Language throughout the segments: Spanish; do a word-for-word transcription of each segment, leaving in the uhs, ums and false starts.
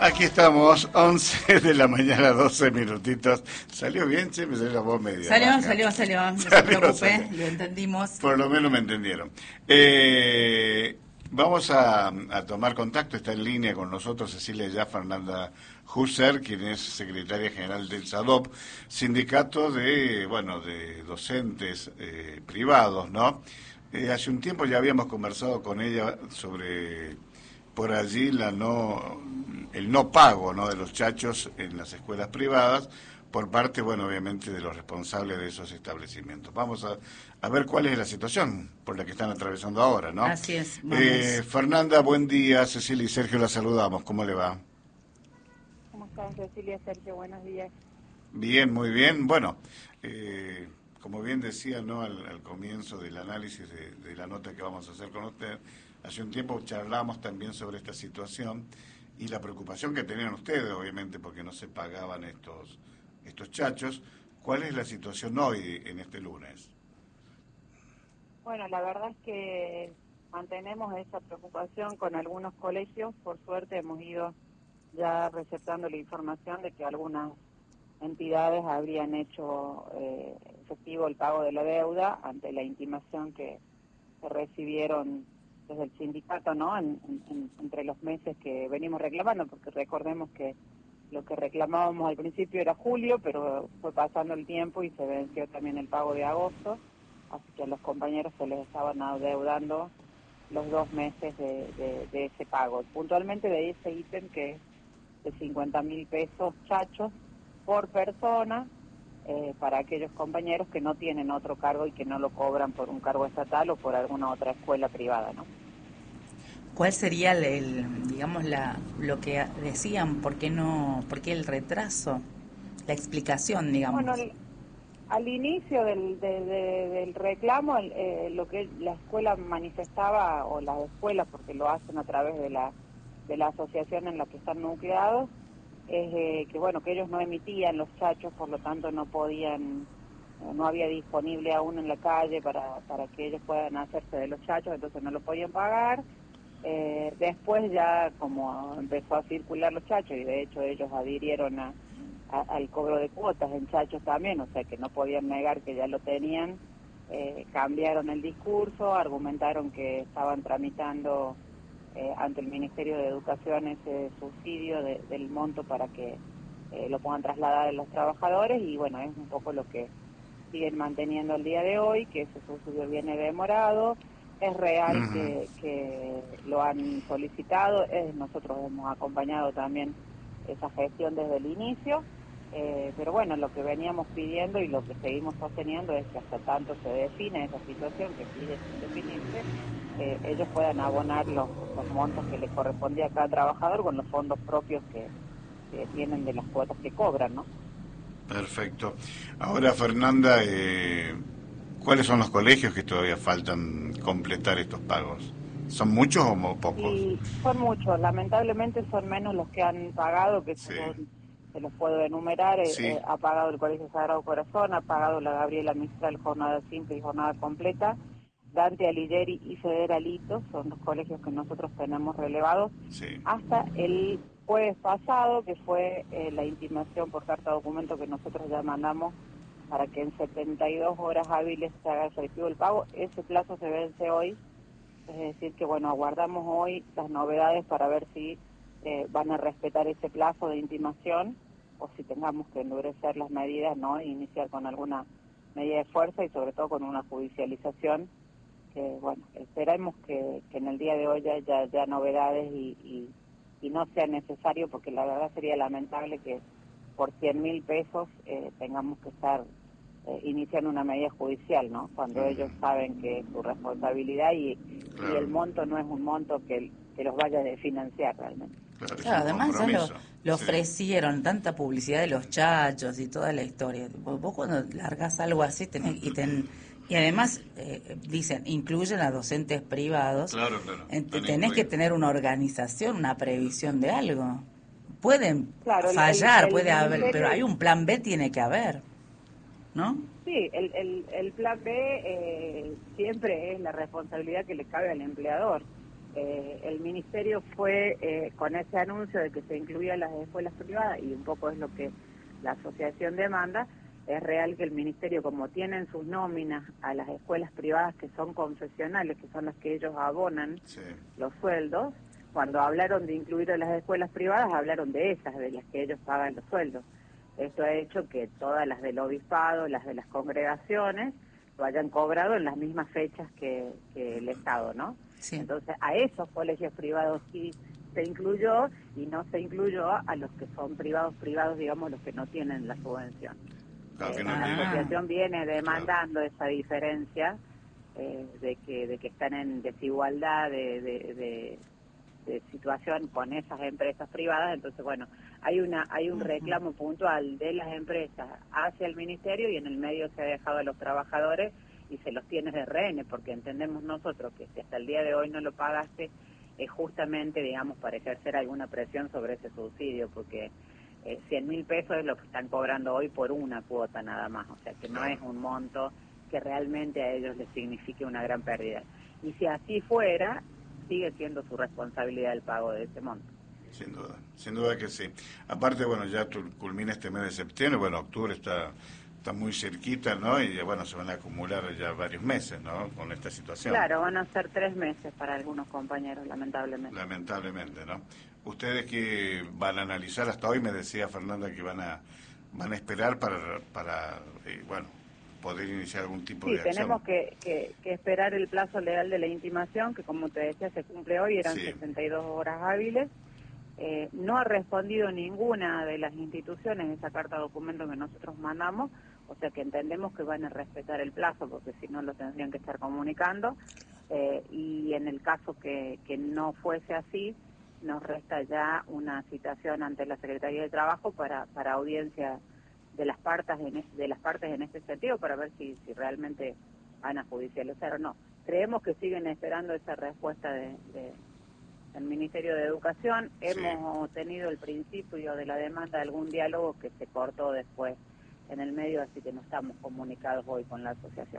Aquí estamos, once de la mañana, doce minutitos. ¿Salió bien, che? Me salió la voz media. Salió, baja. salió, salió. No Salió, se preocupe, salió. lo entendimos. Por lo menos me entendieron. Eh, vamos a, a tomar contacto. Está en línea con nosotros Cecilia ya Fernanda Husser, quien es secretaria general del S A D O P, sindicato de, bueno, de docentes eh, privados, ¿no? Eh, hace un tiempo ya habíamos conversado con ella sobre por allí la no el no pago, ¿no?, de los chachos en las escuelas privadas por parte, bueno, obviamente de los responsables de esos establecimientos. Vamos a, a ver cuál es la situación por la que están atravesando ahora, ¿no? Así es. Vamos. Eh, Fernanda, buen día. Cecilia y Sergio la saludamos. ¿Cómo le va? ¿Cómo están, Cecilia, Sergio? Buenos días. Bien, muy bien. Bueno, eh, como bien decía, ¿no?, al, al comienzo del análisis de, de la nota que vamos a hacer con usted, hace un tiempo charlamos también sobre esta situación y la preocupación que tenían ustedes, obviamente, porque no se pagaban estos estos chachos. ¿Cuál es la situación hoy, en este lunes? Bueno, la verdad es que mantenemos esa preocupación con algunos colegios. Por suerte hemos ido ya receptando la información de que algunas entidades habrían hecho eh, efectivo el pago de la deuda ante la intimación que, que recibieron desde el sindicato, ¿no?, en, en, entre los meses que venimos reclamando, porque recordemos que lo que reclamábamos al principio era julio, pero fue pasando el tiempo y se venció también el pago de agosto, así que a los compañeros se les estaban adeudando los dos meses de, de, de ese pago. Puntualmente de ese ítem que es de cincuenta mil pesos chachos por persona, eh, para aquellos compañeros que no tienen otro cargo y que no lo cobran por un cargo estatal o por alguna otra escuela privada, ¿no? ¿Cuál sería el, el, digamos, la, lo que decían? ¿Por qué no, por qué el retraso? La explicación, digamos. Bueno, el, al inicio del, de, de, del reclamo, el, eh, lo que la escuela manifestaba, o las escuelas, porque lo hacen a través de la, de la asociación en la que están nucleados, es eh, que bueno, que ellos no emitían los chachos, por lo tanto no podían, no había disponible aún en la calle para, para que ellos puedan hacerse de los chachos, entonces no lo podían pagar. Eh, después ya como empezó a circular los chachos, y de hecho ellos adhirieron a, a, al cobro de cuotas en chachos también, o sea que no podían negar que ya lo tenían, eh, cambiaron el discurso, argumentaron que estaban tramitando eh, ante el Ministerio de Educación ese subsidio de, del monto para que eh, lo puedan trasladar a los trabajadores, y bueno, es un poco lo que siguen manteniendo el día de hoy, que ese subsidio viene demorado. Es real uh-huh. que, que lo han solicitado, es, nosotros hemos acompañado también esa gestión desde el inicio, eh, pero bueno, lo que veníamos pidiendo y lo que seguimos sosteniendo es que hasta tanto se define esa situación que sigue sin definirse, eh, ellos puedan abonar los, los montos que les correspondía a cada trabajador con los fondos propios que, que tienen de las cuotas que cobran, ¿no? Perfecto. Ahora, Fernanda, eh... ¿cuáles son los colegios que todavía faltan completar estos pagos? ¿Son muchos o pocos? Sí, son muchos. Lamentablemente son menos los que han pagado, que sí. son, se los puedo enumerar. Sí. Eh, ha pagado el Colegio Sagrado Corazón, ha pagado la Gabriela Mistral jornada simple y jornada completa. Dante Alighieri y Federalito son los colegios que nosotros tenemos relevados. Sí. Hasta el jueves pasado, que fue eh, la intimación por carta documento que nosotros ya mandamos para que en setenta y dos horas hábiles se haga efectivo el pago. Ese plazo se vence hoy, es decir que bueno, aguardamos hoy las novedades para ver si eh, van a respetar ese plazo de intimación o si tengamos que endurecer las medidas, ¿no?, e iniciar con alguna medida de fuerza y sobre todo con una judicialización, que bueno, esperemos que, que en el día de hoy ya haya ya novedades y, y, y no sea necesario, porque la verdad sería lamentable que por cien mil pesos eh, tengamos que estar eh, iniciando una medida judicial, ¿no?, cuando mm. ellos saben que es su responsabilidad y, claro. y el monto no es un monto que, que los vaya a financiar realmente. Claro, claro, además ya lo, lo ofrecieron, sí. Tanta publicidad de los chachos y toda la historia. Vos, vos cuando largás algo así tenés, y, ten, y además eh, dicen, incluyen a docentes privados, claro, claro. En, tenés que tener una organización, una previsión de algo. Pueden claro, fallar, el, el, puede el haber, pero hay un plan B, tiene que haber, ¿no? Sí, el, el, el plan B eh, siempre es la responsabilidad que le cabe al empleador. eh, el ministerio fue eh, con ese anuncio de que se incluían las escuelas privadas, y un poco es lo que la asociación demanda. Es real que el ministerio, como tienen sus nóminas a las escuelas privadas que son confesionales, que son las que ellos abonan sí. los sueldos, cuando hablaron de incluir a las escuelas privadas, hablaron de esas, de las que ellos pagan los sueldos. Esto ha hecho que todas las del obispado, las de las congregaciones, lo hayan cobrado en las mismas fechas que, que el Estado, ¿no? Sí. Entonces, a esos colegios privados sí se incluyó, y no se incluyó a los que son privados, privados, digamos, los que no tienen la subvención. Claro, que eh, no la tiene. asociación viene demandando claro. esa diferencia eh, de que de que están en desigualdad de, de, de, de situación con esas empresas privadas. Entonces, bueno, hay una hay un reclamo puntual de las empresas hacia el ministerio, y en el medio se ha dejado a los trabajadores y se los tiene de rehenes, porque entendemos nosotros que si hasta el día de hoy no lo pagaste, es justamente, digamos, para ejercer alguna presión sobre ese subsidio, porque eh, cien mil pesos es lo que están cobrando hoy por una cuota nada más, o sea que no es un monto que realmente a ellos les signifique una gran pérdida. Y si así fuera, sigue siendo su responsabilidad el pago de ese monto. Sin duda, sin duda que sí. Aparte, bueno, ya culmina este mes de septiembre, bueno, octubre está está muy cerquita, ¿no? Y bueno, se van a acumular ya varios meses, ¿no? Con esta situación. Claro, van a ser tres meses para algunos compañeros, lamentablemente. Lamentablemente, ¿no? Ustedes que van a analizar hasta hoy, me decía Fernanda que van a van a esperar para, para eh, bueno, poder iniciar algún tipo sí, de acción. Sí, tenemos que, que, que esperar el plazo legal de la intimación, que como te decía, se cumple hoy, eran sí. sesenta y dos horas hábiles. Eh, no ha respondido ninguna de las instituciones esa carta documento que nosotros mandamos, o sea que entendemos que van a respetar el plazo, porque si no lo tendrían que estar comunicando, eh, y en el caso que, que no fuese así, nos resta ya una citación ante la Secretaría de Trabajo para, para audiencia de las partes en es, de las partes en este sentido, para ver si, si realmente van a judicializar o no. Creemos que siguen esperando esa respuesta de, de el Ministerio de Educación. Sí. Hemos tenido el principio de la demanda de algún diálogo que se cortó después en el medio, así que no estamos comunicados hoy con la asociación.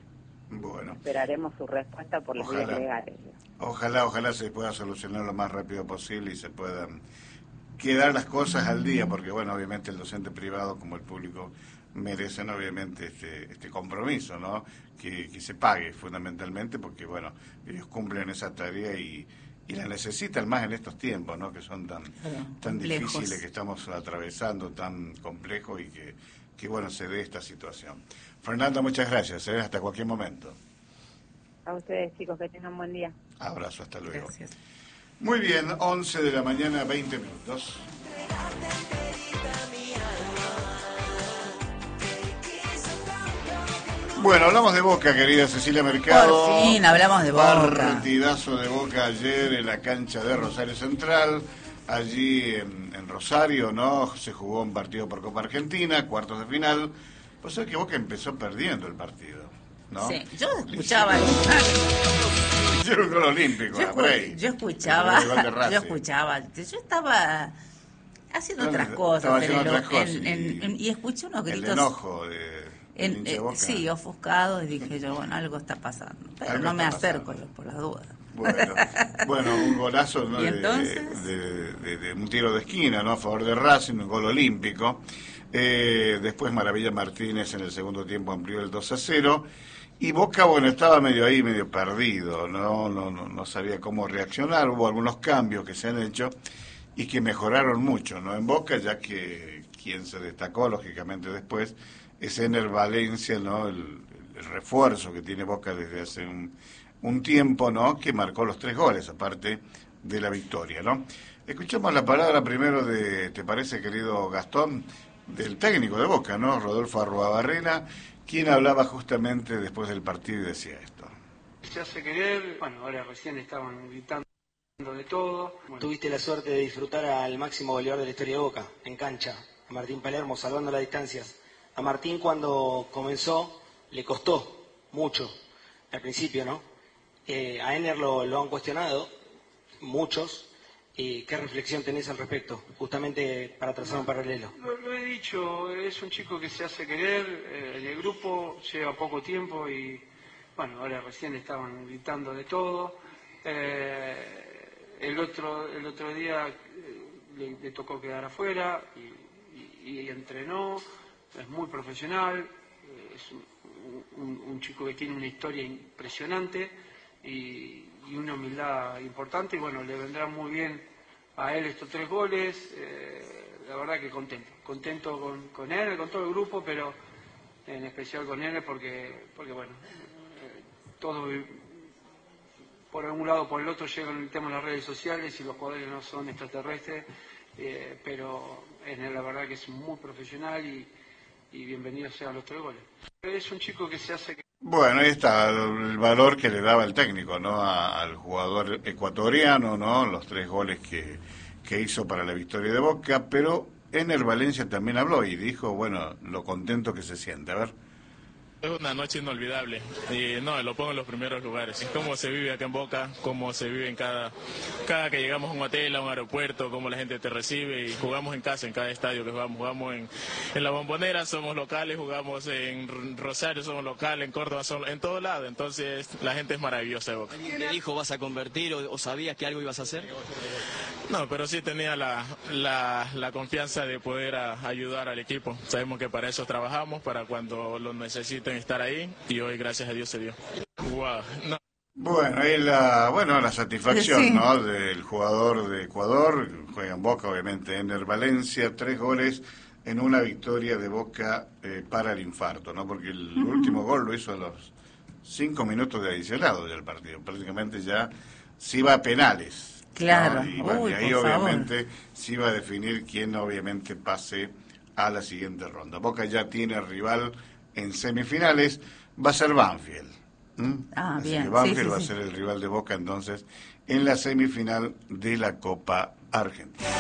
Bueno. Esperaremos su respuesta por las vías legales. Ojalá, ojalá se pueda solucionar lo más rápido posible y se puedan quedar las cosas al día, porque bueno, obviamente el docente privado como el público merecen obviamente este, este compromiso, ¿no? Que, que se pague fundamentalmente, porque bueno, ellos cumplen esa tarea y y la necesitan más en estos tiempos, ¿no? Que son tan claro, tan difíciles que estamos atravesando, tan complejos, y que, que bueno, se dé esta situación. Fernanda, muchas gracias, ¿eh? Hasta cualquier momento. A ustedes, chicos, que tengan un buen día. Abrazo, hasta luego. Gracias. Muy bien, once de la mañana, veinte minutos. Bueno, hablamos de Boca, querida Cecilia Mercado. Por fin hablamos de Boca. Partidazo de Boca ayer en la cancha de Rosario Central. Allí en, en Rosario, ¿no? Se jugó un partido por Copa Argentina, cuartos de final. Pues es que Boca empezó perdiendo el partido, ¿no? Sí, yo escuchaba. Hicieron un gol olímpico, yo, escu yo escuchaba. Yo escuchaba. Yo estaba haciendo otras cosas. Estaba haciendo en otras el, cosas. En, en, en, y escuché unos gritos. El enojo de. En, eh, sí, ofuscado, y dije yo, bueno, algo está pasando, pero no me acerco yo, por las dudas. Bueno, bueno, un golazo, ¿no? ¿Y entonces? De, de, de, de un tiro de esquina, ¿no? A favor de Racing, un gol olímpico. Eh, después Maravilla Martínez en el segundo tiempo amplió el dos a cero. Y Boca, bueno, estaba medio ahí, medio perdido, ¿no? No, no, no sabía cómo reaccionar. Hubo algunos cambios que se han hecho y que mejoraron mucho, ¿no? En Boca, ya que quien se destacó, lógicamente, después es Ener Valencia, ¿no? El, el refuerzo que tiene Boca desde hace un, un tiempo, ¿no? Que marcó los tres goles, aparte de la victoria, ¿no? Escuchamos la palabra primero de, ¿te parece, querido Gastón? Del técnico de Boca, ¿no? Rodolfo Arruabarrena, quien hablaba justamente después del partido y decía esto. Se hace querer, bueno, ahora recién estaban gritando de todo. Bueno. Tuviste la suerte de disfrutar al máximo goleador de la historia de Boca, en cancha, a Martín Palermo, salvando las distancias. A Martín, cuando comenzó, le costó mucho, al principio, ¿no? Eh, a Ener lo, lo han cuestionado, muchos. ¿Y qué reflexión tenés al respecto, justamente para trazar un paralelo? Lo, lo he dicho, es un chico que se hace querer, eh, en el grupo lleva poco tiempo y, bueno, ahora recién estaban gritando de todo. Eh, el otro el otro día eh, le, le tocó quedar afuera y, y, y entrenó, es muy profesional, eh, es un, un, un chico que tiene una historia impresionante y, y una humildad importante, y bueno, le vendrá muy bien a él estos tres goles. Eh, la verdad que contento, contento con, con él, con todo el grupo, pero en especial con él porque, porque bueno, eh, todo por algún lado o por el otro llegan el tema de las redes sociales y los jugadores no son extraterrestres, eh, pero en él la verdad que es muy profesional y, y bienvenidos sean los tres goles. Es un chico que se hace... Bueno, ahí está el valor que le daba el técnico, ¿no? A, al jugador ecuatoriano, ¿no? Los tres goles que, que hizo para la victoria de Boca, pero Ener Valencia también habló y dijo, bueno, lo contento que se siente. A ver. Es una noche inolvidable y no, lo pongo en los primeros lugares. Cómo se vive acá en Boca, cómo se vive en cada, cada que llegamos a un hotel, a un aeropuerto, cómo la gente te recibe, y jugamos en casa, en cada estadio que jugamos. Jugamos en, en La Bombonera, somos locales, jugamos en Rosario, somos locales, en Córdoba, somos, en todo lado. Entonces la gente es maravillosa de Boca. ¿Alguien te dijo vas a convertir o, o sabías que algo ibas a hacer? No, pero sí tenía la, la, la confianza de poder a, ayudar al equipo. Sabemos que para eso trabajamos, para cuando lo necesiten estar ahí, y hoy gracias a Dios se dio. Wow, no. Bueno, ahí la, bueno, la satisfacción, Sí. ¿no? Del jugador de Ecuador, juega en Boca, obviamente, Ener Valencia, tres goles en una victoria de Boca eh, para el infarto, ¿no? Porque el uh-huh. último gol lo hizo a los cinco minutos de adicionado del partido, prácticamente ya se iba a penales. Claro. ¿no? Y, bueno, Uy, y ahí por obviamente favor. se iba a definir quién obviamente pase a la siguiente ronda. Boca ya tiene rival en semifinales, va a ser Banfield. ¿Mm? Ah, Así bien. que Banfield Sí, sí, va sí. a ser el rival de Boca entonces en la semifinal de la Copa Argentina.